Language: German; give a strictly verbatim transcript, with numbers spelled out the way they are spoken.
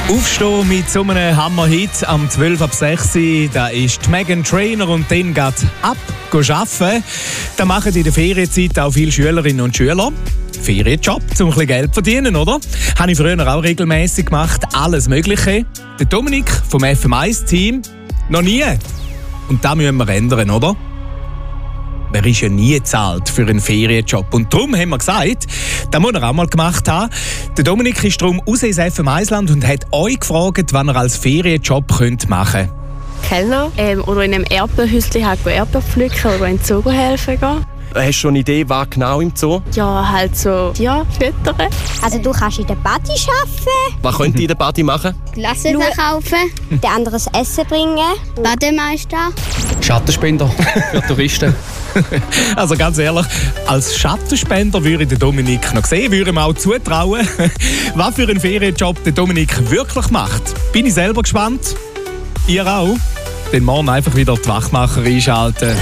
Aufstehen mit so einem Hammer-Hit am zwölf ab sechs, da ist die Meghan Trainor und dann geht ab arbeiten. Da machen in der Ferienzeit auch viele Schülerinnen und Schüler Ferienjob, um ein bisschen Geld zu verdienen, oder? Habe ich früher auch regelmäßig gemacht, alles Mögliche. Der Dominik vom F M eins Team noch nie. Und das müssen wir ändern, oder? Man ist ja nie gezahlt für einen Ferienjob. Und darum haben wir gesagt, das muss er auch mal gemacht haben. Der Dominik ist darum raus ins F M eins Land und hat euch gefragt, was ihr als Ferienjob könnt machen könnt. Kellner ähm, oder in einem Erdbeerhäuschen halt Erdbeer pflücken oder in den Zoo helfen gehen. Hast du schon eine Idee, was genau im Zoo? Ja, halt so Tiere füttern. Also du kannst in der Party arbeiten. Was könnt ihr in der Party machen? Klasse verkaufen, Den anderen das Essen bringen. Bademeister. Schattenspender für Touristen. Also ganz ehrlich, als Schattenspender würde ich den Dominik noch sehen, würde ihm auch zutrauen, was für einen Ferienjob der Dominik wirklich macht. Bin ich selber gespannt. Ihr auch? Dann morgen einfach wieder die Wachmacher einschalten.